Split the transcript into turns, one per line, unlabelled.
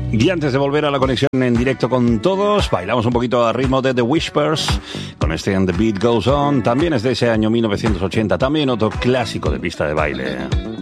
Y antes de volver a la conexión en directo con todos, bailamos un poquito a ritmo de The Whispers con este And the Beat Goes On. También es de ese año 1980, también otro clásico de pista de baile.